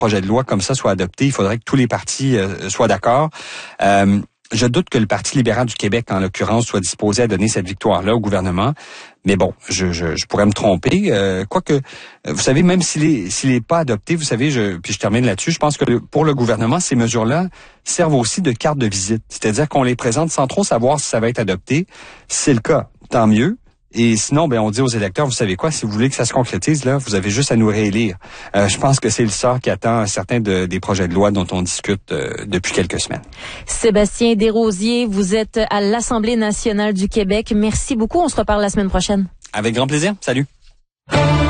projet de loi comme ça soit adopté, il faudrait que tous les partis soient d'accord. Je doute que le Parti libéral du Québec, en l'occurrence, soit disposé à donner cette victoire-là au gouvernement. Mais bon, je pourrais me tromper. Quoique, vous savez, même s'il est pas adopté, vous savez, puis je termine là-dessus, je pense que pour le gouvernement, ces mesures-là servent aussi de carte de visite. C'est-à-dire qu'on les présente sans trop savoir si ça va être adopté. Si c'est le cas, tant mieux. Et sinon, on dit aux électeurs, vous savez quoi, si vous voulez que ça se concrétise, là, vous avez juste à nous réélire. Je pense que c'est le sort qui attend certains des projets de loi dont on discute depuis quelques semaines. Sébastien Desrosiers, vous êtes à l'Assemblée nationale du Québec. Merci beaucoup. On se reparle la semaine prochaine. Avec grand plaisir. Salut.